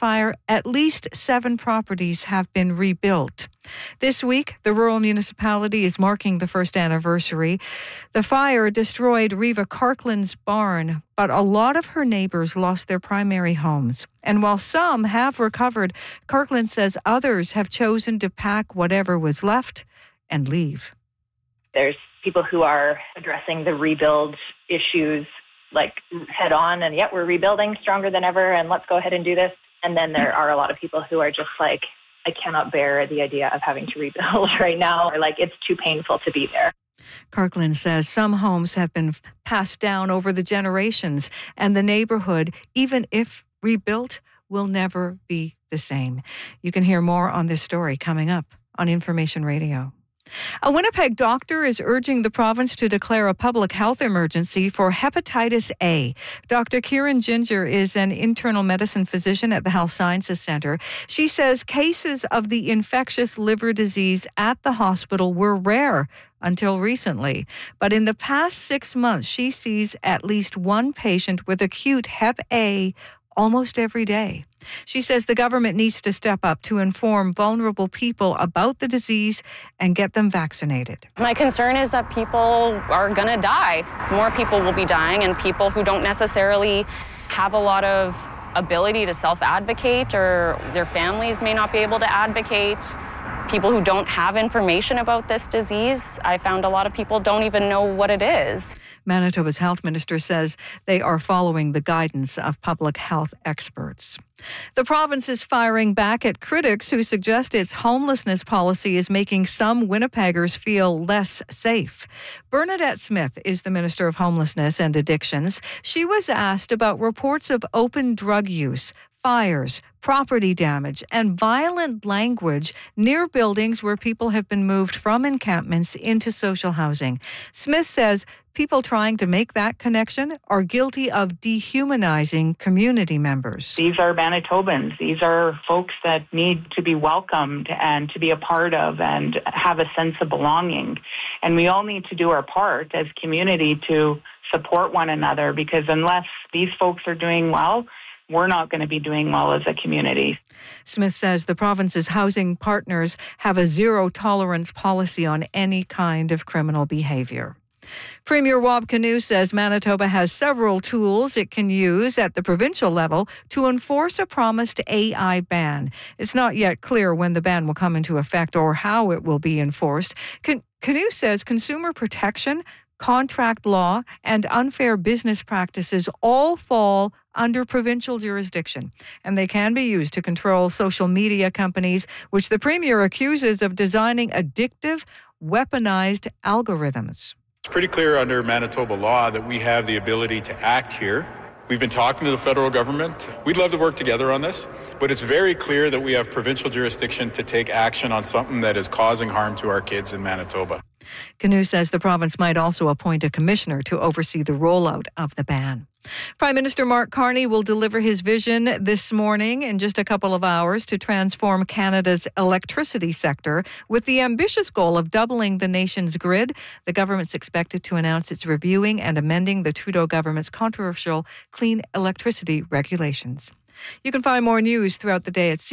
fire, at least 7 properties have been rebuilt. This week, the rural municipality is marking the first anniversary. The fire destroyed Reva Karkland's barn, but a lot of her neighbors lost their primary homes. And while some have recovered, Karkland says others have chosen to pack whatever was left and leave. There's people who are addressing the rebuild issues like head on and, we're rebuilding stronger than ever and let's go ahead and do this. And then there are a lot of people who are just like, I cannot bear the idea of having to rebuild right now, or like it's too painful to be there. Karkland says some homes have been passed down over the generations, and the neighborhood, even if rebuilt, will never be the same. You can hear more on this story coming up on Information Radio. A Winnipeg doctor is urging the province to declare a public health emergency for hepatitis A. Dr. Kieran Ginger is an internal medicine physician at the Health Sciences Centre. She says cases of the infectious liver disease at the hospital were rare until recently. But in the past 6 months, she sees at least one patient with acute Hep A almost every day. She says the government needs to step up to inform vulnerable people about the disease and get them vaccinated. My concern is that people are going to die. More people will be dying, and people who don't necessarily have a lot of ability to self-advocate, or their families may not be able to advocate. People who don't have information about this disease, I found a lot of people don't even know what it is. Manitoba's health minister says they are following the guidance of public health experts. The province is firing back at critics who suggest its homelessness policy is making some Winnipeggers feel less safe. Bernadette Smith is the Minister of Homelessness and Addictions. She was asked about reports of open drug use, fires, property damage, and violent language near buildings where people have been moved from encampments into social housing. Smith says people trying to make that connection are guilty of dehumanizing community members. These are Manitobans. These are folks that need to be welcomed and to be a part of and have a sense of belonging. And we all need to do our part as community to support one another, because unless these folks are doing well, we're not going to be doing well as a community. Smith says the province's housing partners have a zero-tolerance policy on any kind of criminal behavior. Premier Wab Kinew says Manitoba has several tools it can use at the provincial level to enforce a promised AI ban. It's not yet clear when the ban will come into effect or how it will be enforced. Kinew says consumer protection, contract law, and unfair business practices all fall under provincial jurisdiction, and they can be used to control social media companies, which the Premier accuses of designing addictive, weaponized algorithms. It's pretty clear under Manitoba law that we have the ability to act here. We've been talking to the federal government. We'd love to work together on this, but it's very clear that we have provincial jurisdiction to take action on something that is causing harm to our kids in Manitoba. Kinew says the province might also appoint a commissioner to oversee the rollout of the ban. Prime Minister Mark Carney will deliver his vision this morning in just a couple of hours to transform Canada's electricity sector with the ambitious goal of doubling the nation's grid. The government's expected to announce it's reviewing and amending the Trudeau government's controversial clean electricity regulations. You can find more news throughout the day at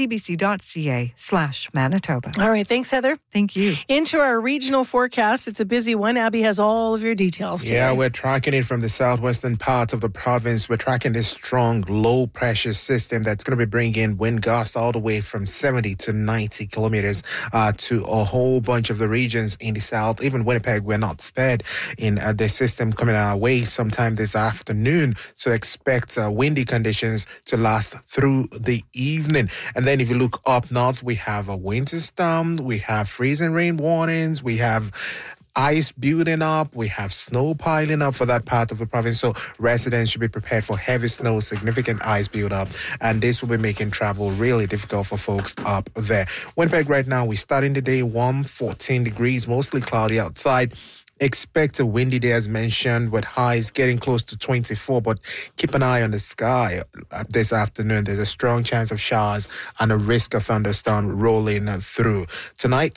cbc.ca/Manitoba. All right. Thanks, Heather. Thank you. Into our regional forecast. It's a busy one. Abby has all of your details today. Yeah, we're tracking it from the southwestern part of the province. We're tracking this strong low-pressure system that's going to be bringing wind gusts all the way from 70 to 90 kilometers to a whole bunch of the regions in the south. Even Winnipeg, we're not spared in the system coming our way sometime this afternoon. So expect windy conditions to last through the evening. And then if you look up north, we have a winter storm, we have freezing rain warnings, we have ice building up, we have snow piling up for that part of the province. So residents should be prepared for heavy snow, significant ice build up, and this will be making travel really difficult for folks up there. Winnipeg right now, we're starting the day warm, 14 degrees, mostly cloudy outside. Expect a windy day as mentioned, with highs getting close to 24, but keep an eye on the sky this afternoon. There's a strong chance of showers and a risk of thunderstorm rolling through. Tonight,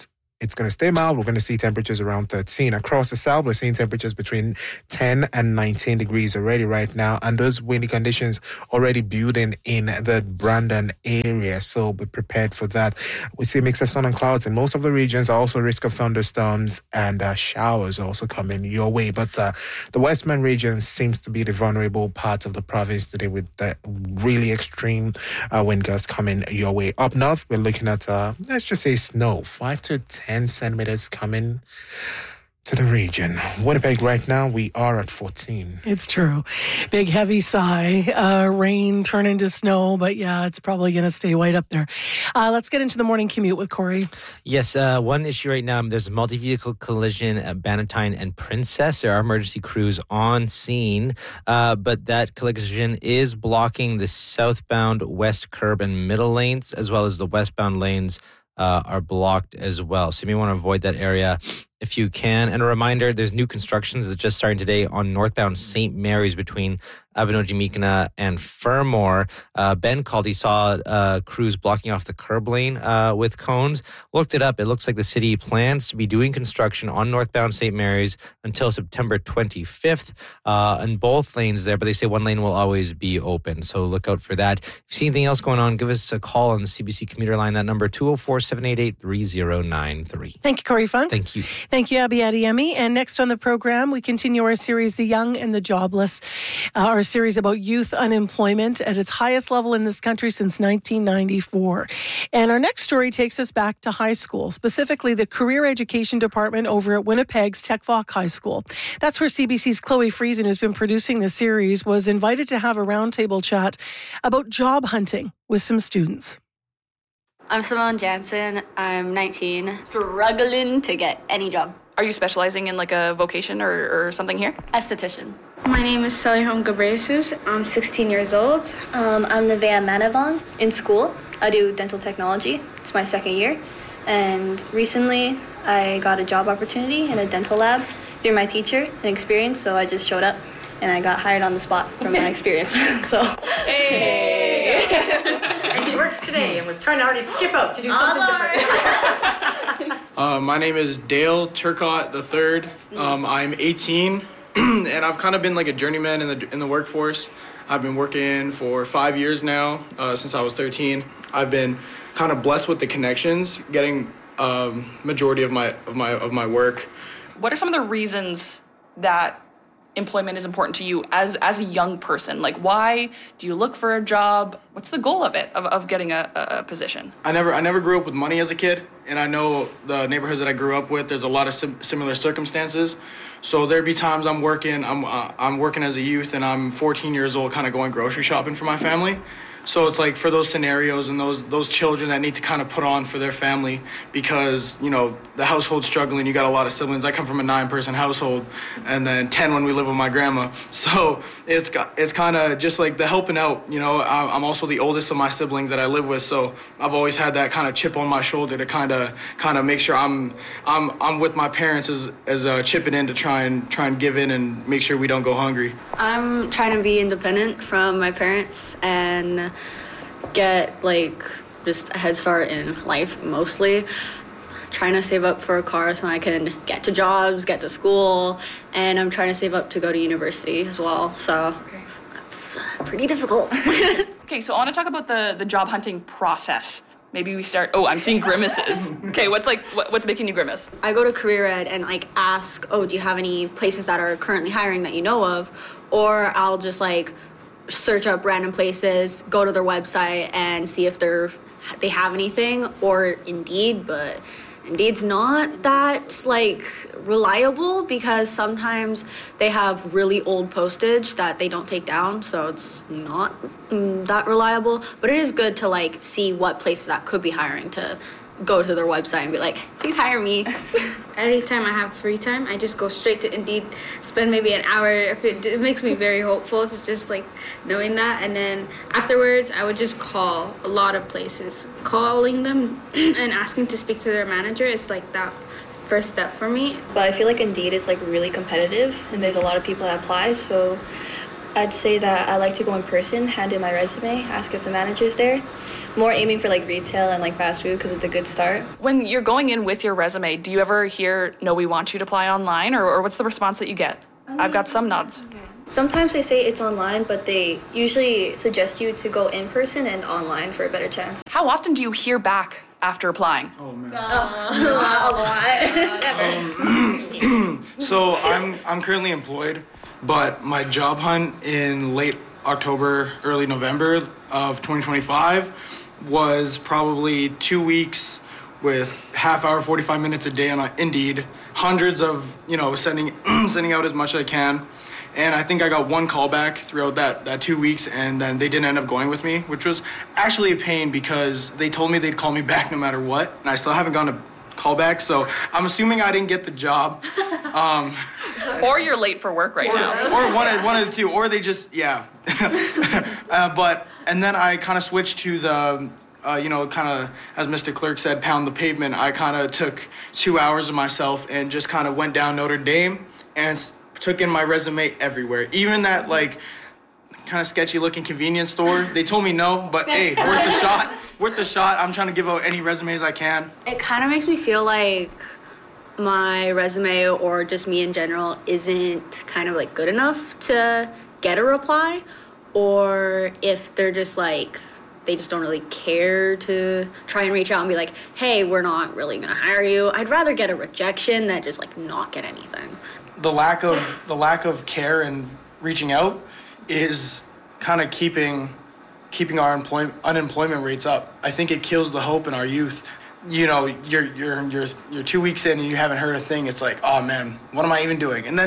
it's going to stay mild. We're going to see temperatures around 13. Across the south, we're seeing temperatures between 10 and 19 degrees already right now. And those windy conditions already building in the Brandon area. So be prepared for that. We see a mix of sun and clouds in most of the regions. Also risk of thunderstorms and showers also coming your way. But the Western region seems to be the vulnerable part of the province today with the really extreme wind gusts coming your way. Up north, we're looking at, let's just say snow, 5 to 10 centimeters coming to the region. Winnipeg right now, we are at 14. It's true. Big heavy sigh. Rain turn into snow, but yeah, it's probably going to stay right up there. Let's get into the morning commute with Corey. Yes, one issue right now, there's a multi-vehicle collision at Bannatyne and Princess. There are emergency crews on scene, but that collision is blocking the southbound west curb and middle lanes, as well as the westbound lanes are blocked as well. So you may want to avoid that area if you can. And a reminder, there's new constructions that's just starting today on northbound St. Mary's between Abenoji-Mikina and Fermor. Ben called, he saw crews blocking off the curb lane with cones. Looked it up. It looks like the city plans to be doing construction on northbound St. Mary's until September 25th in both lanes there, but they say one lane will always be open. So look out for that. If you see anything else going on, give us a call on the CBC commuter line. That number, 204-788-3093. Thank you, Corey Funk. Thank you. Thank you, Abby Adiemi. And next on the program, we continue our series, The Young and the Jobless, our series about youth unemployment at its highest level in this country since 1994. And our next story takes us back to high school, specifically the Career Education Department over at Winnipeg's Tech-Voc High School. That's where CBC's Chloe Friesen, who's been producing the series, was invited to have a roundtable chat about job hunting with some students. I'm Simone Jansen. I'm 19, struggling to get any job. Are you specializing in like a vocation or something here? Esthetician. My name is Saliham Ghebreyesus. I'm 16 years old. I'm Nevaeh Manavong. In school, I do dental technology. It's my second year. And recently, I got a job opportunity in a dental lab through my teacher and experience, so I just showed up and I got hired on the spot from my experience. So. Hey! And she works today and was trying to already skip out to do something different. My name is Dale Turcott III. I'm 18, and I've kind of been like a journeyman in the workforce. I've been working for 5 years now, since I was 13. I've been kind of blessed with the connections, getting majority of my work. What are some of the reasons that employment is important to you as a young person? Like, why do you look for a job? What's the goal of it, of getting a position? I never grew up with money as a kid, and I know the neighborhoods that I grew up with, there's a lot of similar circumstances. So there'd be times I'm working as a youth, and I'm 14 years old, kind of going grocery shopping for my family. So it's like for those scenarios and those children that need to kind of put on for their family because, you know, the household's struggling. You got a lot of siblings. I come from a 9-person household and then 10 when we live with my grandma. So it's kind of just like the helping out. You know, I'm also the oldest of my siblings that I live with. So I've always had that kind of chip on my shoulder to kind of make sure I'm with my parents as chipping in to try and give in and make sure we don't go hungry. I'm trying to be independent from my parents and get like just a head start in life, mostly trying to save up for a car so I can get to jobs, get to school, and I'm trying to save up to go to university as well, so that's pretty difficult. Okay, so I want to talk about the job hunting process. Maybe we start, I'm seeing grimaces. Okay, what's making you grimace? I go to Career Ed and like ask, do you have any places that are currently hiring that you know of? Or I'll just like search up random places, go to their website and see if they have anything, or Indeed, but Indeed's not that like reliable because sometimes they have really old postage that they don't take down, so it's not that reliable. But it is good to like see what places that could be hiring, to go to their website and be like, please hire me. Anytime I have free time, I just go straight to Indeed, spend maybe an hour. It makes me very hopeful to just like knowing that. And then afterwards, I would just call a lot of places. Calling them and asking to speak to their manager is like that first step for me. But I feel like Indeed is like really competitive and there's a lot of people that apply. So I'd say that I like to go in person, hand in my resume, ask if the manager's there. more aiming for like retail and like fast food because it's a good start. When you're going in with your resume, do you ever hear, no, we want you to apply online, or what's the response that you get? I've got some nods. Sometimes they say it's online, but they usually suggest you to go in person and online for a better chance. How often do you hear back after applying? A lot. So I'm currently employed, but my job hunt in late October, early November of 2025 was probably 2 weeks with half hour, 45 minutes a day on Indeed, hundreds of, sending out as much as I can. And I think I got one callback throughout that 2 weeks, and then they didn't end up going with me, which was actually a pain because they told me they'd call me back no matter what, and I still haven't gotten a callback, so I'm assuming I didn't get the job. Or you're late for work now. Or one of the two, or they just, yeah. And then I kind of switched to the, kind of, as Mr. Clerk said, pound the pavement. I kind of took 2 hours of myself and just kind of went down Notre Dame and took in my resume everywhere. Even that, kind of sketchy looking convenience store. They told me no, but hey, worth the shot. Worth the shot. I'm trying to give out any resumes I can. It kind of makes me feel like my resume or just me in general isn't kind of good enough to get a reply, or if they're just they just don't really care to try and reach out and be like, hey, we're not really gonna hire you. I'd rather get a rejection than just not get anything. The lack of care and reaching out is kind of keeping our unemployment rates up. I think it kills the hope in our youth. You're 2 weeks in and you haven't heard a thing. It's like, oh man, what am I even doing? And then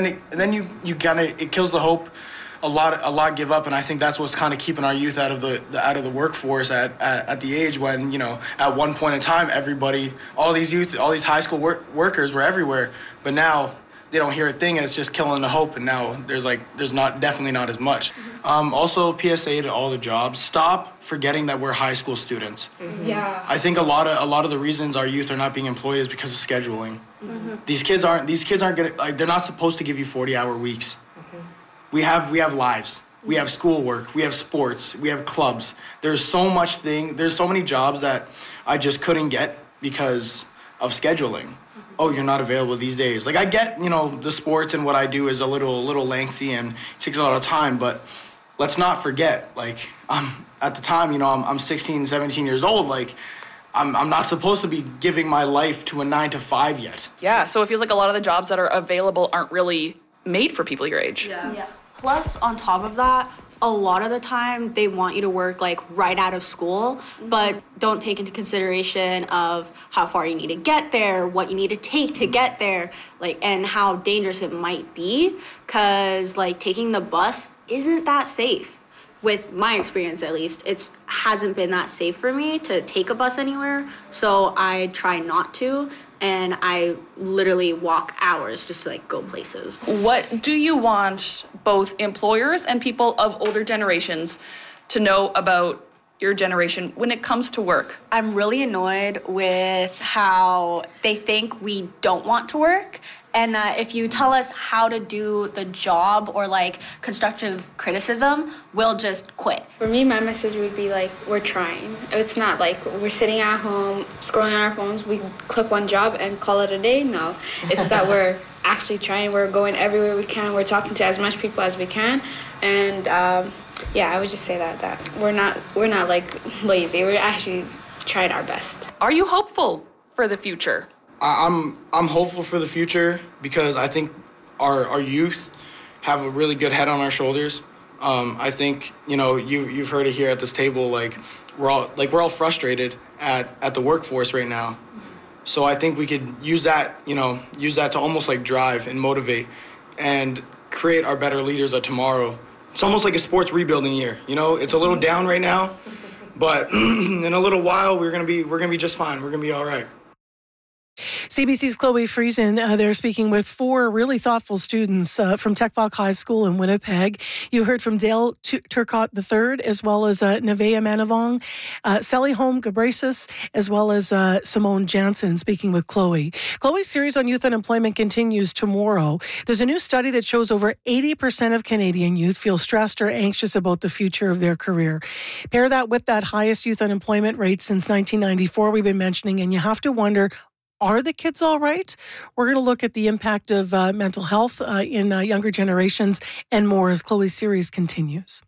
it kills the hope. A lot give up, and I think that's what's kind of keeping our youth out of the workforce at the age when, at one point in time, everybody, all these high school workers were everywhere, but now they don't hear a thing, and it's just killing the hope. And now there's definitely not as much. Also, PSA to all the jobs: stop forgetting that we're high school students. Mm-hmm. Yeah. I think a lot of the reasons our youth are not being employed is because of scheduling. Mm-hmm. These kids aren't gonna, they're not supposed to give you 40-hour weeks. Mm-hmm. We have lives. We have schoolwork. We have sports. We have clubs. There's so many jobs that I just couldn't get because of scheduling. Oh, you're not available these days. I get, the sports and what I do is a little lengthy and takes a lot of time, but let's not forget, at the time, I'm 16, 17 years old, I'm not supposed to be giving my life to a 9-to-5 yet. Yeah, so it feels like a lot of the jobs that are available aren't really made for people your age. Yeah. Plus, on top of that, a lot of the time they want you to work right out of school, but don't take into consideration of how far you need to get there, what you need to take to get there, and how dangerous it might be, because taking the bus isn't that safe. With my experience, at least, it hasn't been that safe for me to take a bus anywhere, so I try not to. And I literally walk hours just to go places. What do you want both employers and people of older generations to know about your generation when it comes to work? I'm really annoyed with how they think we don't want to work, and that if you tell us how to do the job or constructive criticism, we'll just quit. For me, my message would be we're trying. It's not we're sitting at home scrolling on our phones, we click one job and call it a day. No, it's that we're actually trying. We're going everywhere we can. We're talking to as much people as we can, and I would just say that we're not lazy. We're actually trying our best. Are you hopeful for the future? I'm hopeful for the future because I think our youth have a really good head on our shoulders. I think you've heard it here at this table. We're all frustrated at the workforce right now. So I think we could use that to almost drive and motivate and create our better leaders of tomorrow. It's almost like a sports rebuilding year. It's a little down right now, but in a little while we're gonna be just fine. We're gonna be all right. CBC's Chloe Friesen, they're speaking with 4 really thoughtful students from Techvoc High School in Winnipeg. You heard from Dale Turcotte III, as well as Nevaeh Manavong, Sally Holm Gabrasis, as well as Simone Jansen, speaking with Chloe. Chloe's series on youth unemployment continues tomorrow. There's a new study that shows over 80% of Canadian youth feel stressed or anxious about the future of their career. Pair that with that highest youth unemployment rate since 1994 we've been mentioning, and you have to wonder, are the kids all right? We're going to look at the impact of mental health in younger generations and more as Chloe's series continues.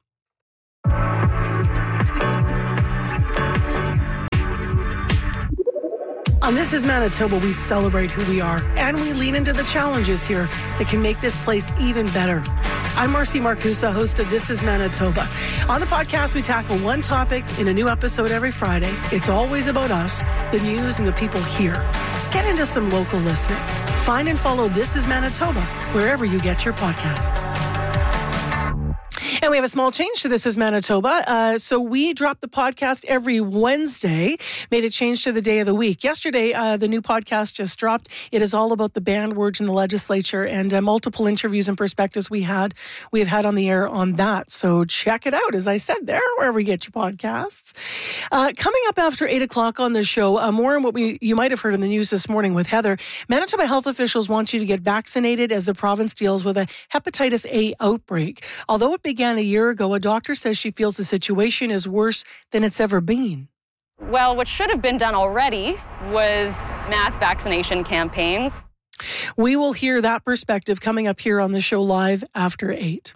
On This is Manitoba, we celebrate who we are and we lean into the challenges here that can make this place even better. I'm Marcy Marcusa, host of This is Manitoba. On the podcast, we tackle one topic in a new episode every Friday. It's always about us, the news, and the people here. Get into some local listening. Find and follow This is Manitoba wherever you get your podcasts. And we have a small change to This is Manitoba. So we drop the podcast every Wednesday, made a change to the day of the week. Yesterday, the new podcast just dropped. It is all about the banned words in the legislature and multiple interviews and perspectives we have had on the air on that. So check it out, as I said there, wherever you get your podcasts. Coming up after 8 o'clock on the show, more on what you might have heard in the news this morning with Heather. Manitoba health officials want you to get vaccinated as the province deals with a hepatitis A outbreak. Although it began a year ago, a doctor says she feels the situation is worse than it's ever been. Well, what should have been done already was mass vaccination campaigns. We will hear that perspective coming up here on the show live after 8.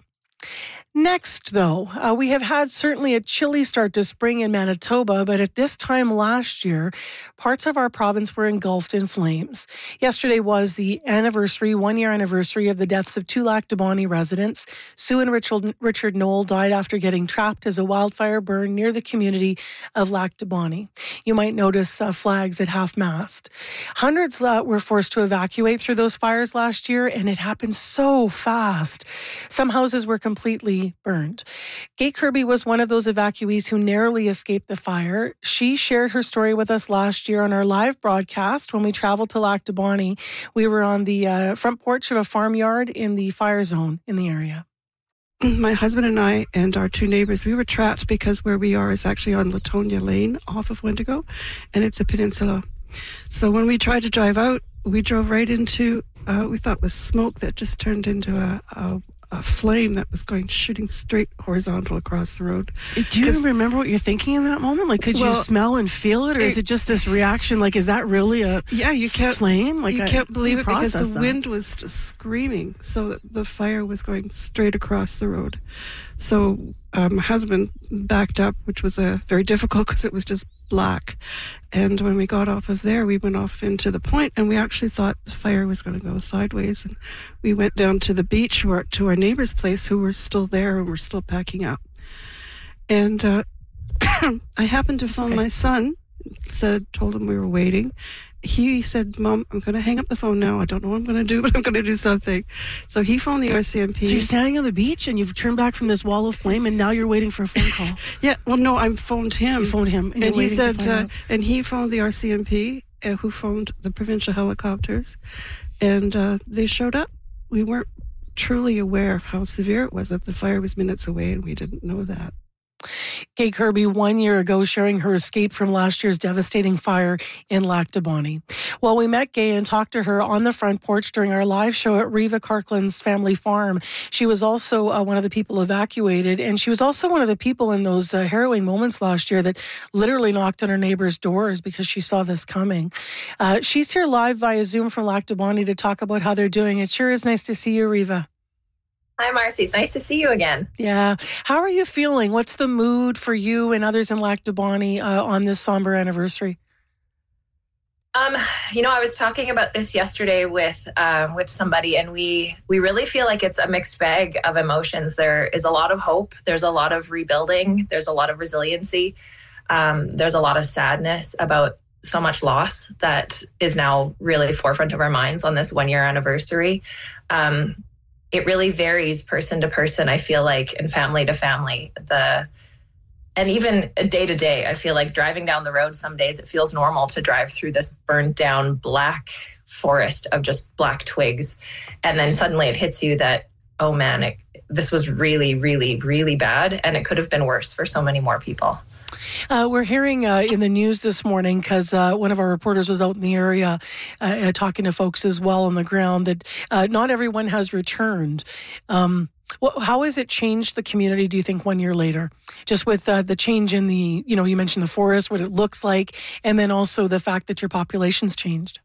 Next, though, we have had certainly a chilly start to spring in Manitoba, but at this time last year, parts of our province were engulfed in flames. Yesterday was the one-year anniversary of the deaths of 2 Lac du Bonny residents. Sue and Richard Knoll died after getting trapped as a wildfire burned near the community of Lac du Bonny. You might notice flags at half-mast. Hundreds were forced to evacuate through those fires last year, and it happened so fast. Some houses were completely burned. Kate Kirby was one of those evacuees who narrowly escaped the fire. She shared her story with us last year on our live broadcast when we traveled to Lac du Bonny. We were on the front porch of a farmyard in the fire zone in the area. My husband and I and our 2 neighbors, we were trapped because where we are is actually on Latonia Lane off of Wendigo, and it's a peninsula. So when we tried to drive out, we drove right into, we thought was smoke that just turned into a flame that was shooting straight horizontal across the road. Do you remember what you're thinking in that moment? Like, could you smell and feel it, or is it just this reaction? Like, is that really a flame? Like, you can't believe it because the wind was just screaming, so the fire was going straight across the road. So my husband backed up, which was very difficult because it was just black. And when we got off of there, we went off into the point, and we actually thought the fire was going to go sideways. And we went down to the beach to our neighbor's place, who were still there and were still packing up. And I happened to phone my son, told him we were waiting. He said, "Mom, I'm going to hang up the phone now. I don't know what I'm going to do, but I'm going to do something." So he phoned the RCMP. So you're standing on the beach and you've turned back from this wall of flame, and now you're waiting for a phone call. Yeah, well, no, I phoned him. You phoned him. And he said, and he phoned the RCMP, who phoned the provincial helicopters, and they showed up. We weren't truly aware of how severe it was, that the fire was minutes away, and we didn't know that. Kate Kirby, 1 year ago, sharing her escape from last year's devastating fire in Lac du Bonny. Well, we met Gay and talked to her on the front porch during our live show at Reva Carkland's family farm. She was also one of the people evacuated, and she was also one of the people in those harrowing moments last year that literally knocked on her neighbors' doors because she saw this coming. She's here live via Zoom from Lac du Bonny to talk about how they're doing. It sure is nice to see you, Reva. Hi, Marcy. It's nice to see you again. Yeah. How are you feeling? What's the mood for you and others in Lac du Bonny on this somber anniversary? I was talking about this yesterday with somebody, and we really feel like it's a mixed bag of emotions. There is a lot of hope. There's a lot of rebuilding. There's a lot of resiliency. There's a lot of sadness about so much loss that is now really forefront of our minds on this 1 year anniversary. It really varies person to person, I feel like, and family to family. And even day to day, I feel like driving down the road, some days it feels normal to drive through this burned down black forest of just black twigs. And then suddenly it hits you that, oh man, this was really, really, really bad. And it could have been worse for so many more people. We're hearing in the news this morning, because one of our reporters was out in the area talking to folks as well on the ground, that not everyone has returned. How has it changed the community, do you think, 1 year later? Just with the change in the, you mentioned the forest, what it looks like, and then also the fact that your population's changed.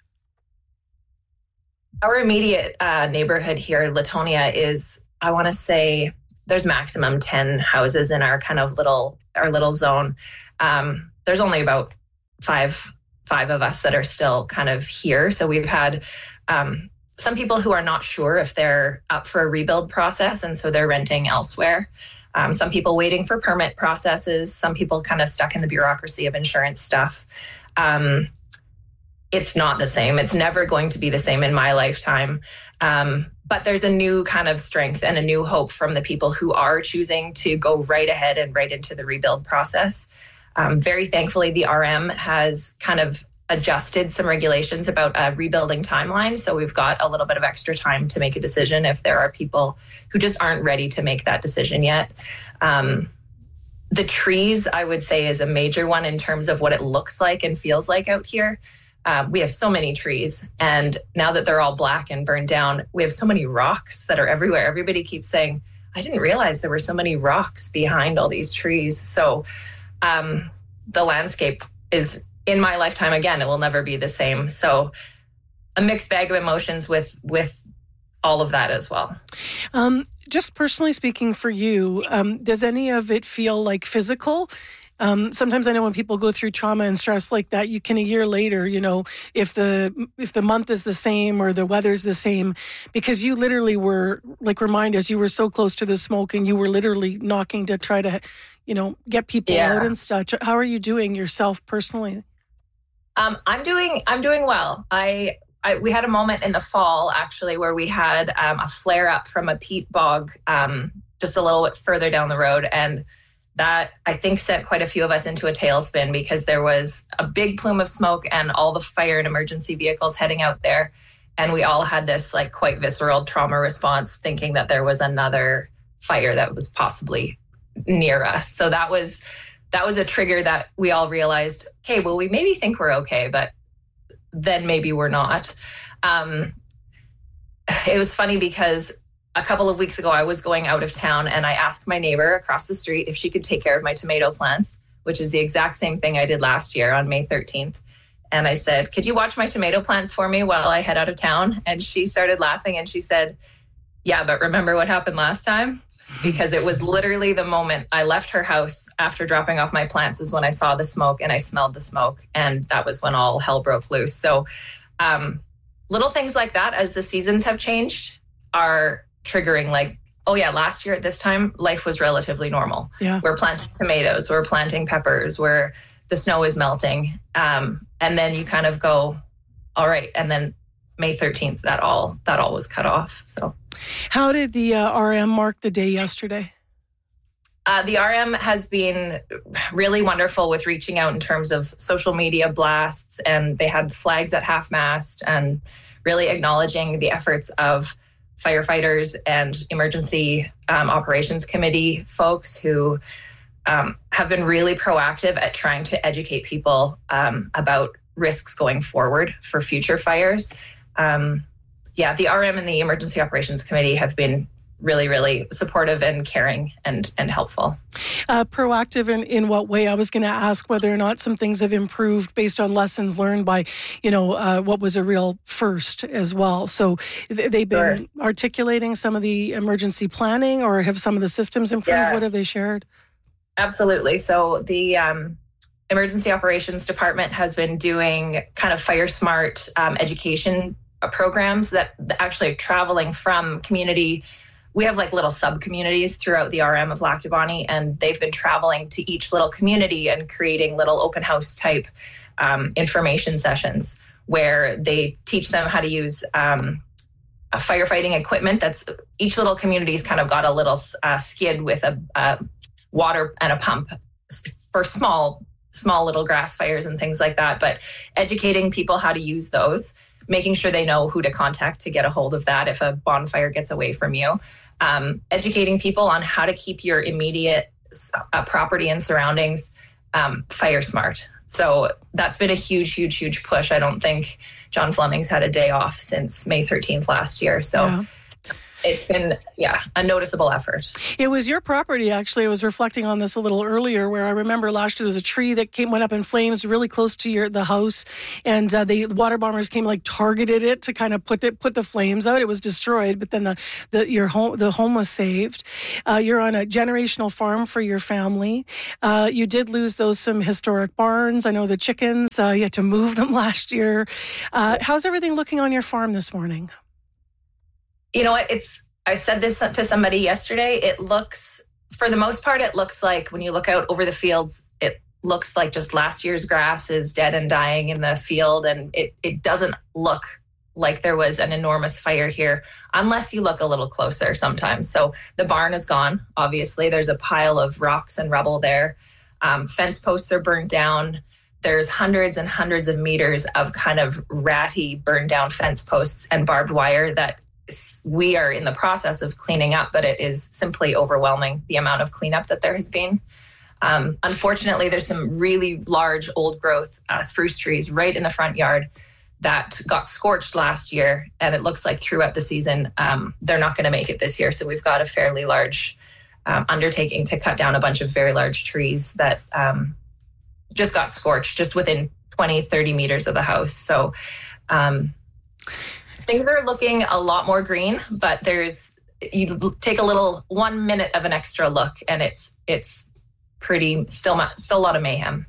Our immediate neighborhood here, Latonia, is, I want to say, there's maximum 10 houses in our kind of little zone. There's only about five of us that are still kind of here. So we've had some people who are not sure if they're up for a rebuild process, and so they're renting elsewhere. Some people waiting for permit processes, some people kind of stuck in the bureaucracy of insurance stuff. It's not the same. It's never going to be the same in my lifetime. But there's a new kind of strength and a new hope from the people who are choosing to go right ahead and right into the rebuild process. Very thankfully, the RM has kind of adjusted some regulations about a rebuilding timeline. So we've got a little bit of extra time to make a decision if there are people who just aren't ready to make that decision yet. The trees, I would say, is a major one in terms of what it looks like and feels like out here. We have so many trees, and now that they're all black and burned down, we have so many rocks that are everywhere. Everybody keeps saying, I didn't realize there were so many rocks behind all these trees. So the landscape is, in my lifetime, again, it will never be the same. So a mixed bag of emotions with all of that as well. Just personally speaking for you, does any of it feel like physical? Sometimes I know when people go through trauma and stress like that, you can a year later, if the month is the same or the weather's the same, because you literally were, like, remind us, you were so close to the smoke and you were literally knocking to try to, get people out and such. How are you doing yourself personally? I'm doing well. We had a moment in the fall, actually, where we had a flare up from a peat bog just a little bit further down the road. And that, I think, sent quite a few of us into a tailspin, because there was a big plume of smoke and all the fire and emergency vehicles heading out there. And we all had this quite visceral trauma response, thinking that there was another fire that was possibly near us. So that was a trigger that we all realized, okay, well, we maybe think we're okay, but then maybe we're not. It was funny because a couple of weeks ago, I was going out of town and I asked my neighbor across the street if she could take care of my tomato plants, which is the exact same thing I did last year on May 13th. And I said, could you watch my tomato plants for me while I head out of town? And she started laughing and she said, yeah, but remember what happened last time? Because it was literally the moment I left her house after dropping off my plants is when I saw the smoke and I smelled the smoke. And that was when all hell broke loose. So little things like that, as the seasons have changed, are triggering, oh yeah, last year at this time, life was relatively normal. Yeah. We're planting tomatoes, we're planting peppers, where the snow is melting. And then you kind of go, all right. And then May 13th, that all was cut off. So how did the RM mark the day yesterday? The RM has been really wonderful with reaching out in terms of social media blasts, and they had flags at half-mast and really acknowledging the efforts of firefighters and emergency operations committee folks who have been really proactive at trying to educate people about risks going forward for future fires. The RM and the emergency operations committee have been really, really supportive and caring and helpful. Proactive in what way? I was going to ask whether or not some things have improved based on lessons learned by, what was a real first as well. So they've been articulating some of the emergency planning, or have some of the systems improved? Yeah. What have they shared? Absolutely. So the emergency operations department has been doing kind of fire smart education programs that actually are traveling from community. We have little sub-communities throughout the RM of Lac du Bonny, and they've been traveling to each little community and creating little open house type information sessions where they teach them how to use a firefighting equipment. That's each little community's kind of got a little skid with a water and a pump for small little grass fires and things like that, but educating people how to use those, making sure they know who to contact to get a hold of that if a bonfire gets away from you, educating people on how to keep your immediate property and surroundings fire smart. So that's been a huge push. I don't think John Fleming's had a day off since May 13th last year. So it's been, a noticeable effort. It was your property, actually. I was reflecting on this a little earlier, where I remember last year there was a tree that went up in flames really close to the house, and the water bombers came, targeted it to kind of put the flames out. It was destroyed, but then the home was saved. You're on a generational farm for your family. You did lose some historic barns. I know the chickens, you had to move them last year. How's everything looking on your farm this morning? You know what? I said this to somebody yesterday. It looks, for the most part, it looks like when you look out over the fields, it looks like just last year's grass is dead and dying in the field. And it doesn't look like there was an enormous fire here unless you look a little closer sometimes. So the barn is gone. Obviously, there's a pile of rocks and rubble there. Fence posts are burned down. There's hundreds and hundreds of meters of kind of ratty burned down fence posts and barbed wire that we are in the process of cleaning up, but it is simply overwhelming, the amount of cleanup that there has been. Unfortunately, there's some really large old growth spruce trees right in the front yard that got scorched last year, and it looks like throughout the season, they're not going to make it this year. So we've got a fairly large undertaking to cut down a bunch of very large trees that just got scorched just within 20, 30 meters of the house. So things are looking a lot more green, but you take 1 minute of an extra look and it's pretty still a lot of mayhem.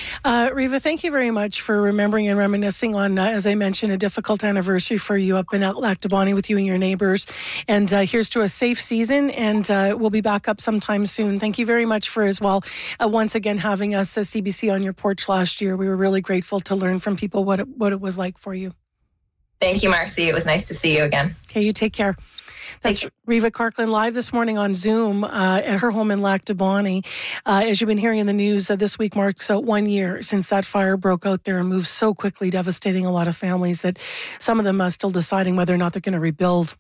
Riva, thank you very much for remembering and reminiscing on, as I mentioned, a difficult anniversary for you up in Lac du Bonnet with you and your neighbors. And here's to a safe season, and we'll be back up sometime soon. Thank you very much for, as well, once again having us as CBC on your porch last year. We were really grateful to learn from people what it was like for you. Thank you, Marcy. It was nice to see you again. Okay, you take care. That's Riva Karklin live this morning on Zoom at her home in Lac du Bonnet. As you've been hearing in the news, this week marks 1 year since that fire broke out there and moved so quickly, devastating a lot of families that some of them are still deciding whether or not they're going to rebuild.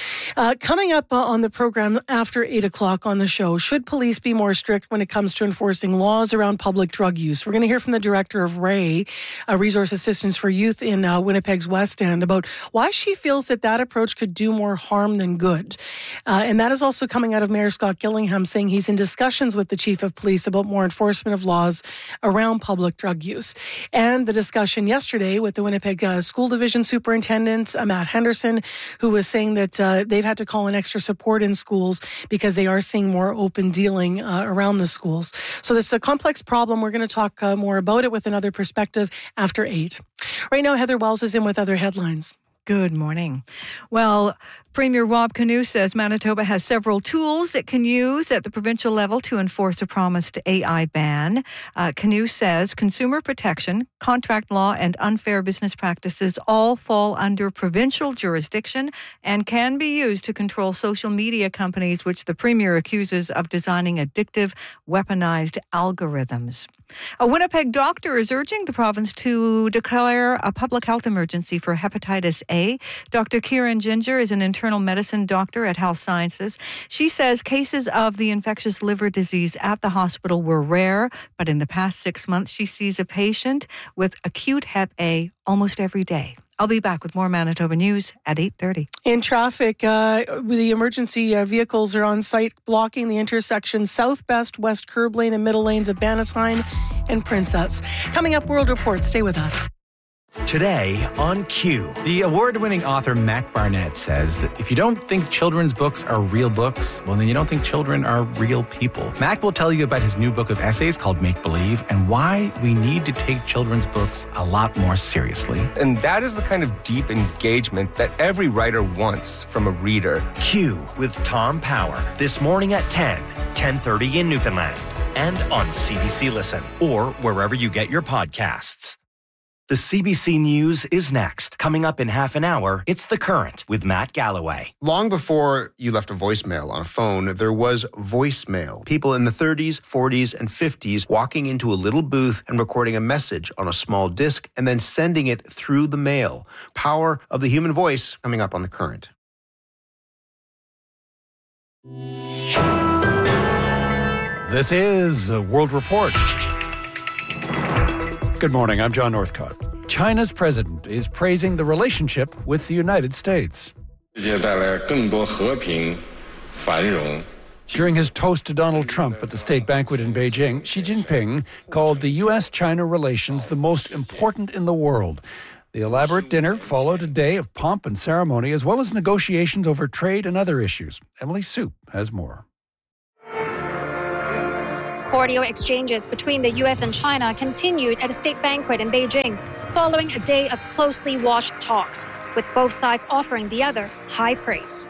Coming up on the program after 8 o'clock on the show, should police be more strict when it comes to enforcing laws around public drug use? We're going to hear from the director of RAY, Resource Assistance for Youth in Winnipeg's West End, about why she feels that approach could do more harm than good. And that is also coming out of Mayor Scott Gillingham saying he's in discussions with the Chief of Police about more enforcement of laws around public drug use. And the discussion yesterday with the Winnipeg School Division Superintendent, Matt Henderson, who was saying that they've had to call in extra support in schools because they are seeing more open dealing around the schools. So this is a complex problem. We're going to talk more about it with another perspective after 8. Right now, Heather Wells is in with other headlines. Good morning. Well, Premier Rob Canoe says Manitoba has several tools it can use at the provincial level to enforce a promised AI ban. Canoe says consumer protection, contract law, and unfair business practices all fall under provincial jurisdiction and can be used to control social media companies, which the Premier accuses of designing addictive, weaponized algorithms. A Winnipeg doctor is urging the province to declare a public health emergency for hepatitis A. Dr. Kieran Ginger is an internal medicine doctor at Health Sciences. She says cases of the infectious liver disease at the hospital were rare, but in the past 6 months, she sees a patient with acute Hep A almost every day. I'll be back with more Manitoba News at 8:30. In traffic, the emergency vehicles are on site blocking the intersection South Best, West Curb Lane and middle lanes of Bannatyne and Princess. Coming up, World Report. Stay with us. Today on Q. The award-winning author Mac Barnett says that if you don't think children's books are real books, well, then you don't think children are real people. Mac will tell you about his new book of essays called Make Believe and why we need to take children's books a lot more seriously. And that is the kind of deep engagement that every writer wants from a reader. Q with Tom Power. This morning at 10:30 in Newfoundland. And on CBC Listen or wherever you get your podcasts. The CBC News is next. Coming up in half an hour, it's The Current with Matt Galloway. Long before you left a voicemail on a phone, there was voicemail. People in the 30s, 40s, and 50s walking into a little booth and recording a message on a small disc and then sending it through the mail. Power of the human voice coming up on The Current. This is World Report. Good morning, I'm John Northcott. China's president is praising the relationship with the United States. During his toast to Donald Trump at the state banquet in Beijing, Xi Jinping called the U.S.-China relations the most important in the world. The elaborate dinner followed a day of pomp and ceremony, as well as negotiations over trade and other issues. Emily Soup has more. Cordial exchanges between the U.S. and China continued at a state banquet in Beijing, following a day of closely watched talks, with both sides offering the other high praise.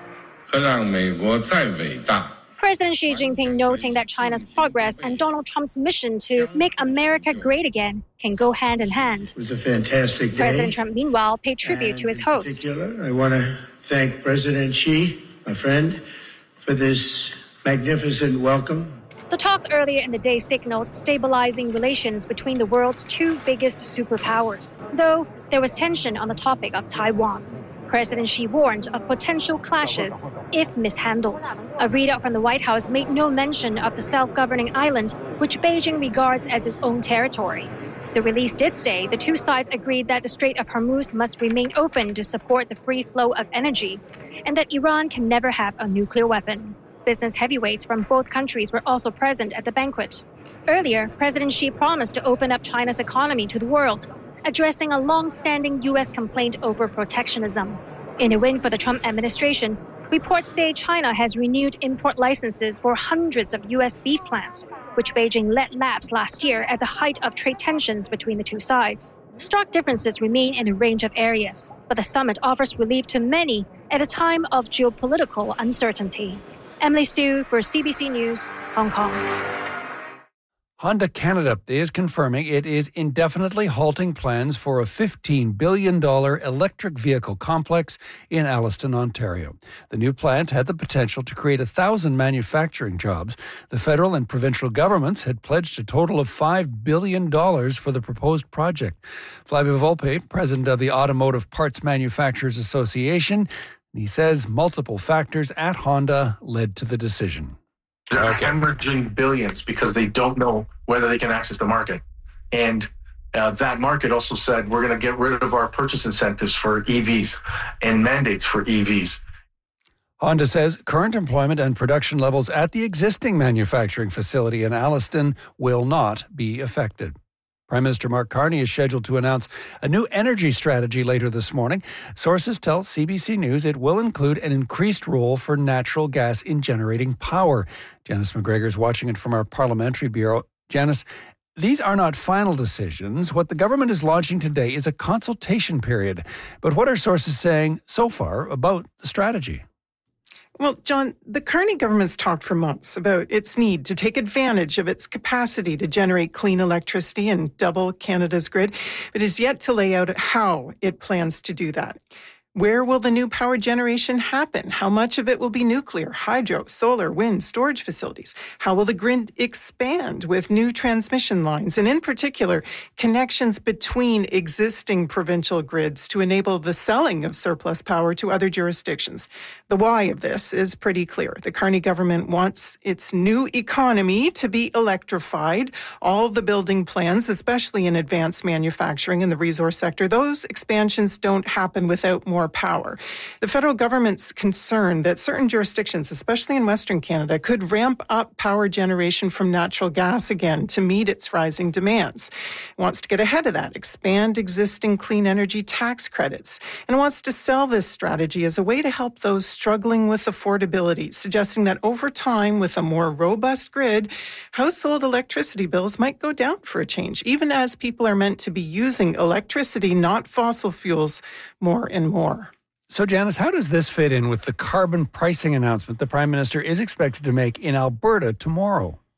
President Xi Jinping noting that China's progress and Donald Trump's mission to make America great again can go hand in hand. It was a fantastic day. President Trump, meanwhile, paid tribute to his host. In particular, I want to thank President Xi, my friend, for this magnificent welcome. The talks earlier in the day signaled stabilizing relations between the world's two biggest superpowers, though there was tension on the topic of Taiwan. President Xi warned of potential clashes if mishandled. A readout from the White House made no mention of the self-governing island, which Beijing regards as its own territory. The release did say the two sides agreed that the Strait of Hormuz must remain open to support the free flow of energy, and that Iran can never have a nuclear weapon. Business heavyweights from both countries were also present at the banquet. Earlier, President Xi promised to open up China's economy to the world, addressing a long-standing U.S. complaint over protectionism. In a win for the Trump administration, reports say China has renewed import licenses for hundreds of U.S. beef plants, which Beijing let lapse last year at the height of trade tensions between the two sides. Stark differences remain in a range of areas, but the summit offers relief to many at a time of geopolitical uncertainty. Emily Sue for CBC News, Hong Kong. Honda Canada is confirming it is indefinitely halting plans for a $15 billion electric vehicle complex in Alliston, Ontario. The new plant had the potential to create 1,000 manufacturing jobs. The federal and provincial governments had pledged a total of $5 billion for the proposed project. Flavio Volpe, president of the Automotive Parts Manufacturers Association, he says multiple factors at Honda led to the decision. They're hemorrhaging billions because they don't know whether they can access the market. And that market also said, we're going to get rid of our purchase incentives for EVs and mandates for EVs. Honda says current employment and production levels at the existing manufacturing facility in Alliston will not be affected. Prime Minister Mark Carney is scheduled to announce a new energy strategy later this morning. Sources tell CBC News it will include an increased role for natural gas in generating power. Janice McGregor is watching it from our parliamentary bureau. Janice, these are not final decisions. What the government is launching today is a consultation period. But what are sources saying so far about the strategy? Well, John, the Carney government's talked for months about its need to take advantage of its capacity to generate clean electricity and double Canada's grid, but is yet to lay out how it plans to do that. Where will the new power generation happen? How much of it will be nuclear, hydro, solar, wind, storage facilities? How will the grid expand with new transmission lines? And in particular, connections between existing provincial grids to enable the selling of surplus power to other jurisdictions. The why of this is pretty clear. The Carney government wants its new economy to be electrified. All the building plans, especially in advanced manufacturing in the resource sector, those expansions don't happen without more power. The federal government's concerned that certain jurisdictions, especially in Western Canada, could ramp up power generation from natural gas again to meet its rising demands. It wants to get ahead of that, expand existing clean energy tax credits, and wants to sell this strategy as a way to help those struggling with affordability, suggesting that over time, with a more robust grid, household electricity bills might go down for a change, even as people are meant to be using electricity, not fossil fuels, more and more. So, Janice, how does this fit in with the carbon pricing announcement the Prime Minister is expected to make in Alberta tomorrow?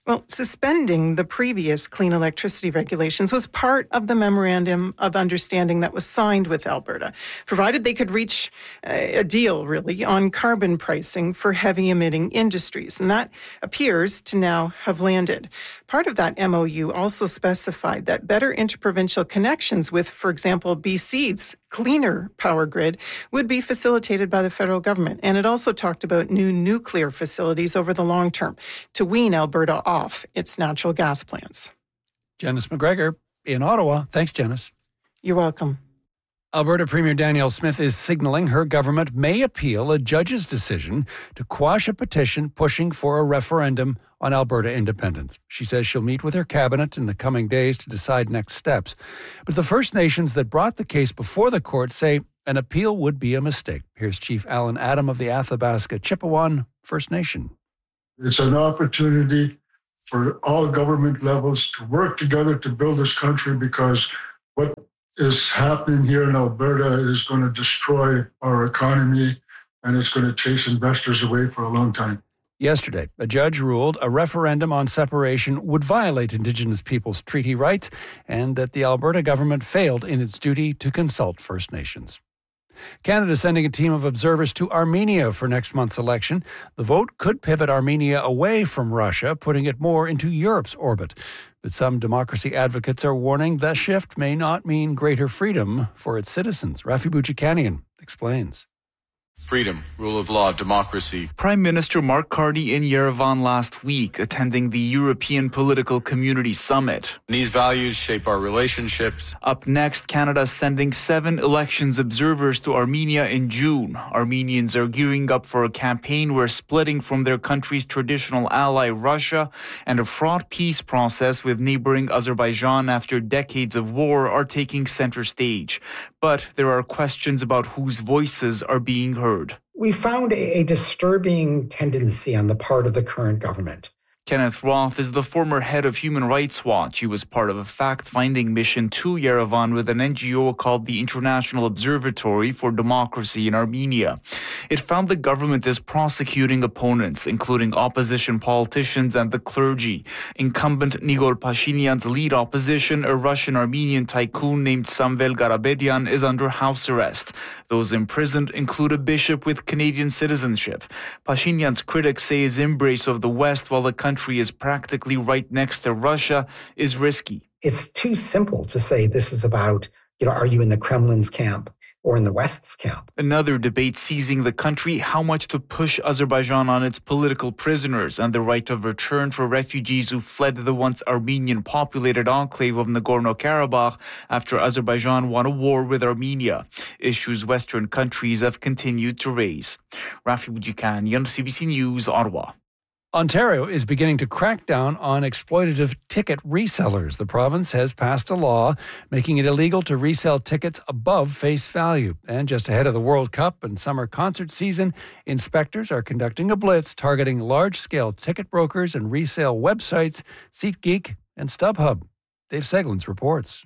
Well, suspending the previous clean electricity regulations was part of the memorandum of understanding that was signed with Alberta, provided they could reach a deal, really, on carbon pricing for heavy emitting industries. And that appears to now have landed. Part of that MOU also specified that better interprovincial connections with, for example, BC's cleaner power grid would be facilitated by the federal government. And it also talked about new nuclear facilities over the long term to wean Alberta off its natural gas plants. Janice McGregor in Ottawa. Thanks, Janice. You're welcome. Alberta Premier Danielle Smith is signaling her government may appeal a judge's decision to quash a petition pushing for a referendum on Alberta independence. She says she'll meet with her cabinet in the coming days to decide next steps. But the First Nations that brought the case before the court say an appeal would be a mistake. Here's Chief Alan Adam of the Athabasca Chipewyan First Nation. It's an opportunity for all government levels to work together to build this country, because what is happening here in Alberta is going to destroy our economy, and it's going to chase investors away for a long time. Yesterday, a judge ruled a referendum on separation would violate Indigenous peoples' treaty rights and that the Alberta government failed in its duty to consult First Nations. Canada is sending a team of observers to Armenia for next month's election. The vote could pivot Armenia away from Russia, putting it more into Europe's orbit. But some democracy advocates are warning the shift may not mean greater freedom for its citizens. Rafi Boudjikanian explains. Freedom, rule of law, democracy. Prime Minister Mark Carney in Yerevan last week, attending the European Political Community Summit. These values shape our relationships. Up next, Canada sending 7 elections observers to Armenia in June. Armenians are gearing up for a campaign where splitting from their country's traditional ally Russia and a fraught peace process with neighboring Azerbaijan after decades of war are taking center stage. But there are questions about whose voices are being heard. We found a disturbing tendency on the part of the current government. Kenneth Roth is the former head of Human Rights Watch. He was part of a fact-finding mission to Yerevan with an NGO called the International Observatory for Democracy in Armenia. It found the government is prosecuting opponents, including opposition politicians and the clergy. Incumbent Nikol Pashinyan's lead opposition, a Russian-Armenian tycoon named Samvel Garabedian, is under house arrest. Those imprisoned include a bishop with Canadian citizenship. Pashinyan's critics say his embrace of the West while the country is practically right next to Russia is risky. It's too simple to say this is about, are you in the Kremlin's camp or in the West's camp? Another debate seizing the country, how much to push Azerbaijan on its political prisoners and the right of return for refugees who fled the once Armenian-populated enclave of Nagorno-Karabakh after Azerbaijan won a war with Armenia. Issues Western countries have continued to raise. Rafi Boudjikanian, CBC News, Ottawa. Ontario is beginning to crack down on exploitative ticket resellers. The province has passed a law making it illegal to resell tickets above face value. And just ahead of the World Cup and summer concert season, inspectors are conducting a blitz targeting large-scale ticket brokers and resale websites, SeatGeek and StubHub. Dave Seglins reports.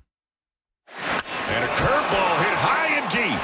And a curveball hit high and deep.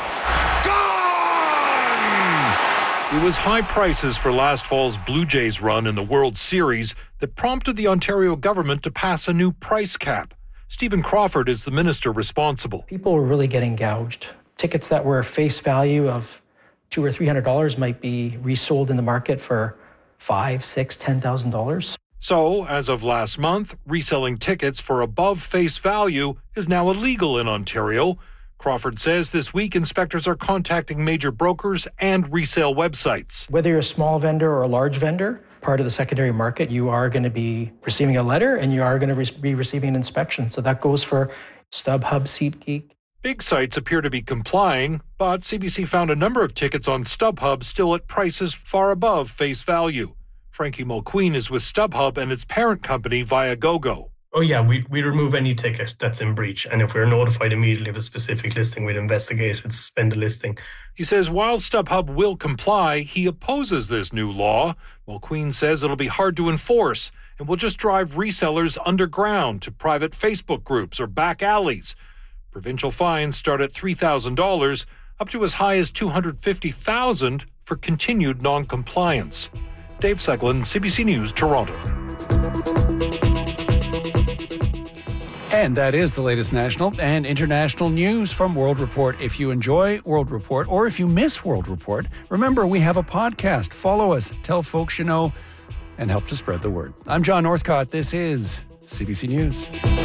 It was high prices for last fall's Blue Jays run in the World Series that prompted the Ontario government to pass a new price cap. Stephen Crawford is the minister responsible. People were really getting gouged. Tickets that were face value of $200 or $300 might be resold in the market for $5,000, $6,000, $10,000. So, as of last month, reselling tickets for above face value is now illegal in Ontario. Crawford says this week inspectors are contacting major brokers and resale websites. Whether you're a small vendor or a large vendor, part of the secondary market, you are going to be receiving a letter and you are going to be receiving an inspection. So that goes for StubHub, SeatGeek. Big sites appear to be complying, but CBC found a number of tickets on StubHub still at prices far above face value. Frankie Mulqueen is with StubHub and its parent company, Viagogo. Oh yeah, we'd remove any ticket that's in breach. And if we're notified immediately of a specific listing, we'd investigate and suspend the listing. He says while StubHub will comply, he opposes this new law. Mulqueen says it'll be hard to enforce and will just drive resellers underground to private Facebook groups or back alleys. Provincial fines start at $3,000 up to as high as $250,000 for continued non-compliance. Dave Seglin, CBC News, Toronto. And that is the latest national and international news from World Report. If you enjoy World Report or if you miss World Report, remember we have a podcast. Follow us, tell folks you know, and help to spread the word. I'm John Northcott. This is CBC News.